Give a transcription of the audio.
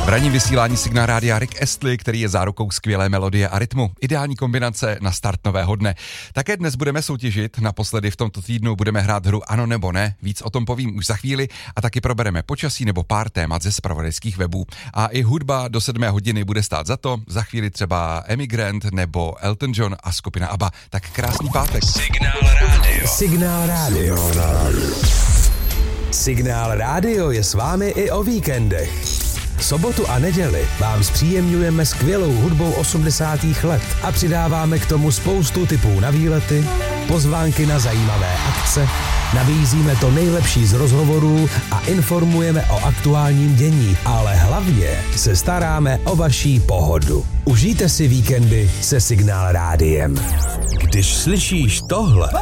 V ranním vysílání Signál rádia Rick Astley, který je zárukou skvělé melodie a rytmu. Ideální kombinace na start nového dne. Také dnes budeme soutěžit, naposledy v tomto týdnu budeme hrát hru Ano nebo ne, víc o tom povím už za chvíli a taky probereme počasí nebo pár témat ze zpravodajských webů. A i hudba do 7 hodiny bude stát za to, za chvíli třeba Emigrant nebo Elton John a skupina ABBA. Tak krásný pátek. Signál rádio. Signál rádio. Signál rádio je s vámi i o víkendech. Sobotu a neděli vám zpříjemňujeme skvělou hudbou 80. let a přidáváme k tomu spoustu tipů na výlety, pozvánky na zajímavé akce, nabízíme to nejlepší z rozhovorů a informujeme o aktuálním dění, ale hlavně se staráme o vaší pohodu. Užijte si víkendy se Signál rádiem. Když slyšíš tohle,